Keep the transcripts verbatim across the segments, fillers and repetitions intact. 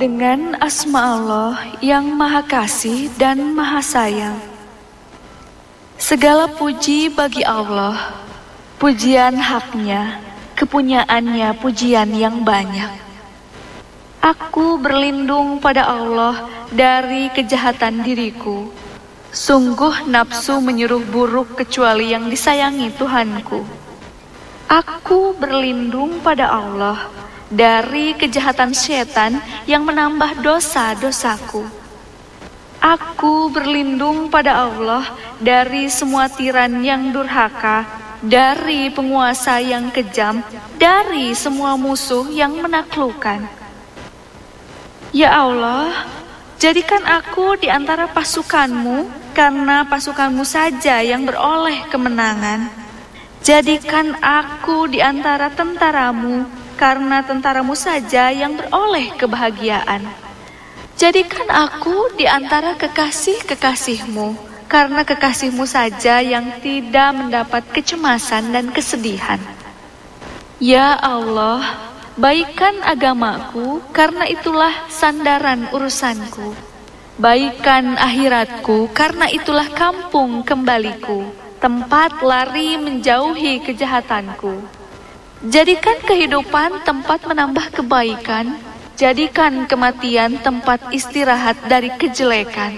dengan asma Allah yang Maha Kasih dan Maha Sayang. Segala puji bagi Allah, pujian haknya, kepunyaannya pujian yang banyak. Aku berlindung pada Allah dari kejahatan diriku. Sungguh nafsu menyuruh buruk kecuali yang disayangi Tuhanku. Aku berlindung pada Allah dari kejahatan setan yang menambah dosa-dosaku. Aku berlindung pada Allah dari semua tiran yang durhaka, dari penguasa yang kejam, dari semua musuh yang menaklukkan. Ya Allah, jadikan aku di antara pasukanmu, karena pasukanmu saja yang beroleh kemenangan. Jadikan aku di antara tentaramu, karena tentaramu saja yang beroleh kebahagiaan. Jadikan aku di antara kekasih-kekasihmu, karena kekasihmu saja yang tidak mendapat kecemasan dan kesedihan. Ya Allah, baikkan agamaku, karena itulah sandaran urusanku. Baikkan akhiratku, karena itulah kampung kembaliku, tempat lari menjauhi kejahatanku. Jadikan kehidupan tempat menambah kebaikan, jadikan kematian tempat istirahat dari kejelekan.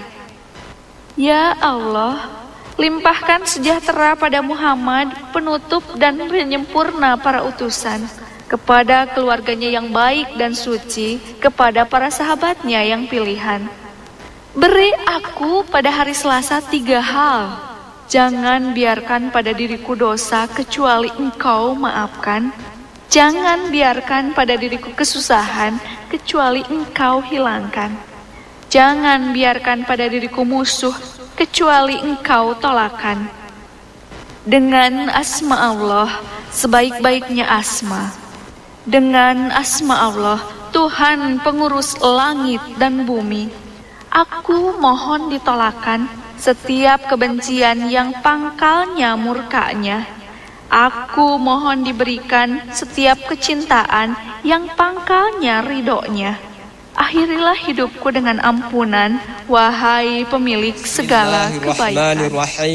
Ya Allah, limpahkan sejahtera pada Muhammad, penutup dan penyempurna para utusan, kepada keluarganya yang baik dan suci, kepada para sahabatnya yang pilihan. Beri aku pada hari Selasa tiga hal. Jangan biarkan pada diriku dosa kecuali Engkau maafkan. Jangan biarkan pada diriku kesusahan kecuali Engkau hilangkan. Jangan biarkan pada diriku musuh kecuali Engkau tolakan. Dengan asma Allah, sebaik-baiknya asma. Dengan asma Allah, Tuhan pengurus langit dan bumi. Aku mohon ditolakan setiap kebencian yang pangkalnya murkanya. Aku mohon diberikan setiap kecintaan yang pangkalnya ridhonya. Akhirilah hidupku dengan ampunan, wahai pemilik segala kebaikan.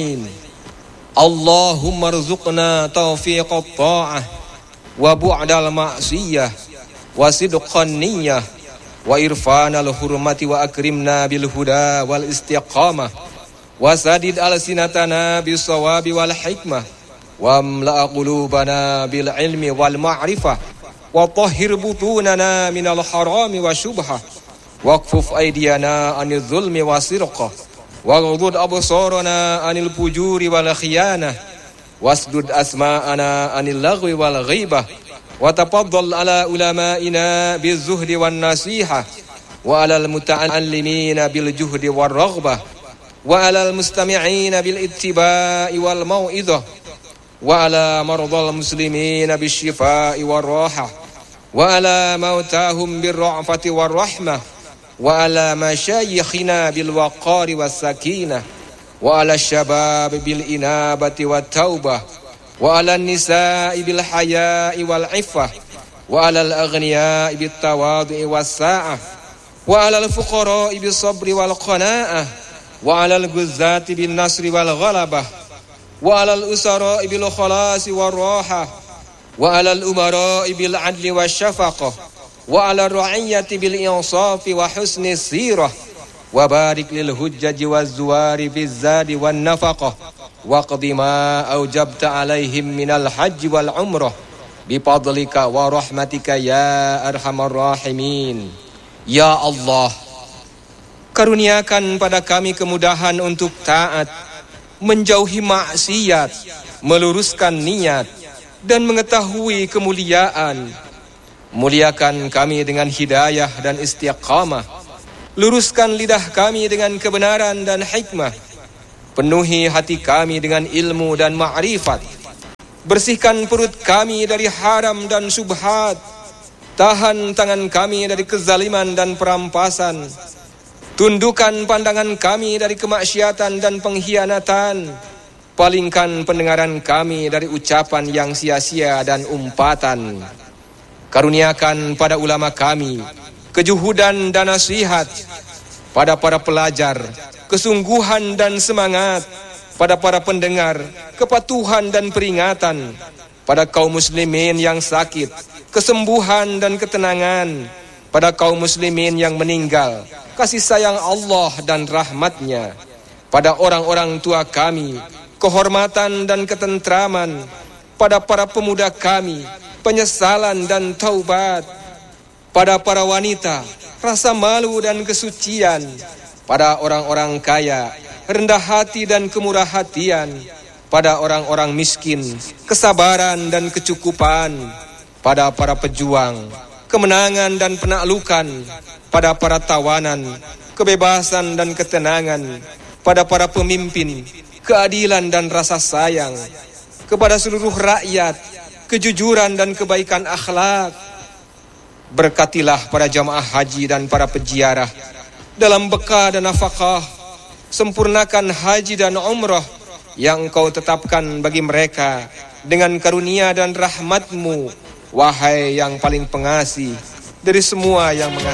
Allahumma rzuqna taufiqat ta'ah wa bu'dal ma'siyah wa sidqan niyyah wa irfanal hurmati wa akrimna bil huda wal istiqamah wa sadid alsinatana bis sawabi wal hikmah wa amla qulubana bil ilmi wal ma'rifah wa tahhir butunana minal harami wa syubhah waqfuf aydiyana anil zulmi wa sirqah wa ghudud absarana anil fujuri wal khiyanah wasdud asma'ana anil lagwi wal ghibah wa tafaddal ala ulama'ina bil zuhdi wan nasihah wa alal muta'allimina bil juhdi war raghbah wa alal mustami'ina bil ittiba'i wal mau'izah wa ala mardal muslimina bis shifa'i war rahah wa ala mautahum bir ra'fati war rahmah wa ala masyayikhina bil waqari was sakinah wa ala syabab bil inabati wat taubah wa ala nisa'i bil haya'i wal iffah wa ala al aghniya'i bit tawadhu'i was sa'ah wa ala al fuqara'i bis sabri wal qana'ah wa ala al guzzati bin nasri wal ghalabah wa ala al usara'i bil khalasi war rahah wa ala al umara'i bil adli wash shafaqah wa ala ar ra'iyyati bil insafi wa husni sirah wa barik lil hujjaji waz zuwari biz zadi wan nafaqah waqdi ma aujabta alaihim minal haji wal umrah bifadlika wa rahmatika ya arhamar rahimin. Ya Allah, karuniakan pada kami kemudahan untuk taat, menjauhi maksiat, meluruskan niat dan mengetahui kemuliaan. Muliakan kami dengan hidayah dan istiqamah. Luruskan lidah kami dengan kebenaran dan hikmah. Penuhi hati kami dengan ilmu dan ma'rifat. Bersihkan perut kami dari haram dan syubhat. Tahan tangan kami dari kezaliman dan perampasan. Tundukkan pandangan kami dari kemaksiatan dan pengkhianatan. Palingkan pendengaran kami dari ucapan yang sia-sia dan umpatan. Karuniakan pada ulama kami kejuhudan dan nasihat pada para pelajar, kesungguhan dan semangat pada para pendengar, kepatuhan dan peringatan pada kaum muslimin yang sakit, kesembuhan dan ketenangan pada kaum muslimin yang meninggal, kasih sayang Allah dan rahmatnya pada orang-orang tua kami, kehormatan dan ketentraman pada para pemuda kami, penyesalan dan taubat pada para wanita, rasa malu dan kesucian pada orang-orang kaya, rendah hati dan kemurah hatian pada orang-orang miskin, kesabaran dan kecukupan pada para pejuang, kemenangan dan penaklukan pada para tawanan, kebebasan dan ketenangan pada para pemimpin, keadilan dan rasa sayang kepada seluruh rakyat, kejujuran dan kebaikan akhlak. Berkatilah para jamaah haji dan para peziarah dalam bekah dan nafkah, sempurnakan haji dan umrah yang Engkau tetapkan bagi mereka dengan karunia dan rahmat-Mu, wahai yang paling pengasih dari semua yang mengasihi.